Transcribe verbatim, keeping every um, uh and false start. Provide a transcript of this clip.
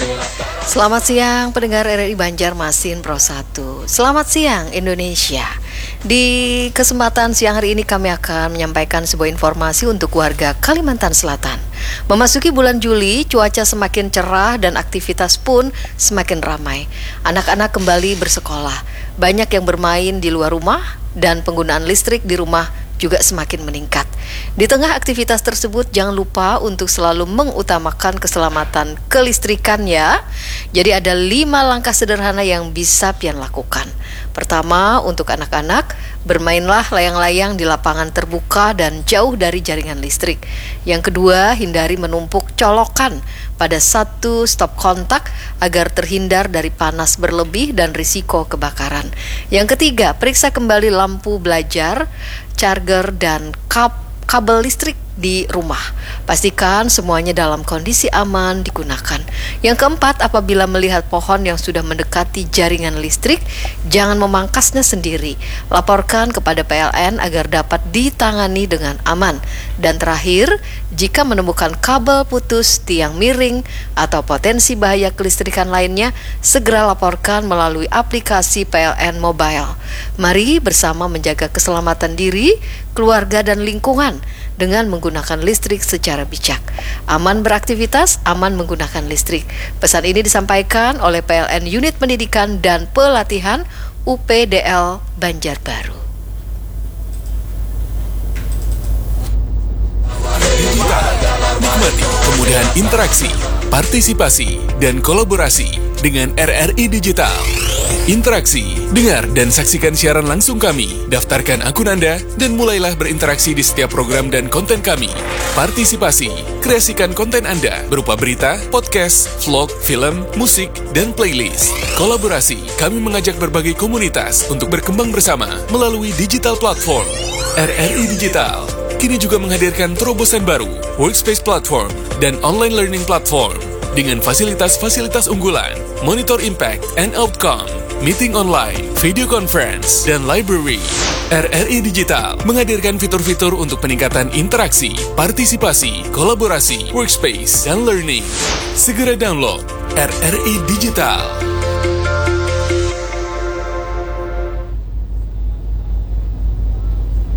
Selamat siang pendengar R R I Banjarmasin Pro satu. Selamat siang Indonesia. Di kesempatan siang hari ini kami akan menyampaikan sebuah informasi untuk warga Kalimantan Selatan. Memasuki bulan Juli, cuaca semakin cerah dan aktivitas pun semakin ramai. Anak-anak kembali bersekolah, banyak yang bermain di luar rumah dan penggunaan listrik di rumah juga semakin meningkat. Di tengah aktivitas tersebut, jangan lupa untuk selalu mengutamakan keselamatan kelistrikan ya. Jadi ada lima langkah sederhana yang bisa pian lakukan. Pertama, untuk anak-anak, bermainlah layang-layang di lapangan terbuka dan jauh dari jaringan listrik. Yang kedua, hindari menumpuk colokan pada satu stop kontak agar terhindar dari panas berlebih dan risiko kebakaran. Yang ketiga, periksa kembali lampu belajar, charger, dan kap kabel listrik di rumah. Pastikan semuanya dalam kondisi aman digunakan. Yang keempat, apabila melihat pohon yang sudah mendekati jaringan listrik, jangan memangkasnya sendiri. Laporkan kepada P L N agar dapat ditangani dengan aman. Dan terakhir, jika menemukan kabel putus, tiang miring, atau potensi bahaya kelistrikan lainnya, segera laporkan melalui aplikasi P L N Mobile. Mari bersama menjaga keselamatan diri, keluarga, dan lingkungan dengan menggunakan listrik secara bijak. Aman beraktivitas, aman menggunakan listrik. Pesan ini disampaikan oleh P L N Unit Pendidikan dan Pelatihan U P D L Banjarbaru. Nikmati kemudahan interaksi, partisipasi, dan kolaborasi dengan R R I Digital. Interaksi, dengar dan saksikan siaran langsung kami, daftarkan akun Anda, dan mulailah berinteraksi di setiap program dan konten kami. Partisipasi, kreasikan konten Anda berupa berita, podcast, vlog, film, musik, dan playlist. Kolaborasi, kami mengajak berbagai komunitas untuk berkembang bersama melalui digital platform. R R I Digital kini juga menghadirkan terobosan baru, workspace platform, dan online learning platform dengan fasilitas-fasilitas unggulan, monitor impact and outcome, meeting online, video conference, dan library. R R I Digital menghadirkan fitur-fitur untuk peningkatan interaksi, partisipasi, kolaborasi, workspace, dan learning. Segera download R R I Digital.